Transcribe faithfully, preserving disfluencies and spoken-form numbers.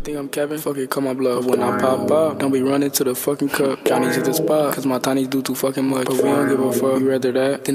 think I'm Kevin? Fuck it, call my bluff. When I pop up, don't be running to the fucking cup. Johnny's at the spot, cause my tiny do too fucking much. But we don't give a fuck, we rather that than